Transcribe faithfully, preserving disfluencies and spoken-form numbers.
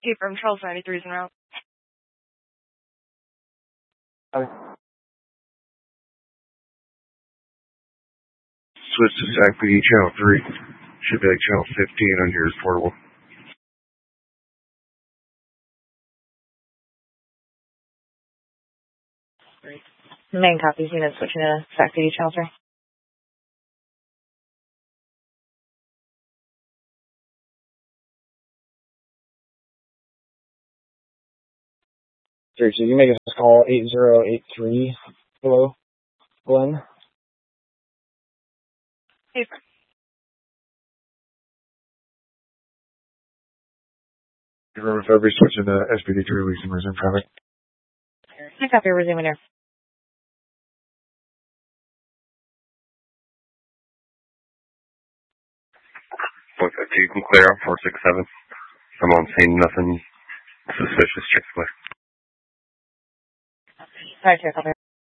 Hey, from Charles ninety-three is en route. Okay. Switch to S A C P D channel three. Should be like channel fifteen on your portable. Main copies, unit switching to S A C P D channel three. Sure, so you make us call eight zero eight three. Hello, Glenn. Hey, Remember if everybody's switching to S P D three, we can resume traffic. I copy, resuming here. Point five two, you can clear out four six seven. I'm on scene, nothing suspicious, check clear. Alright, here, copy.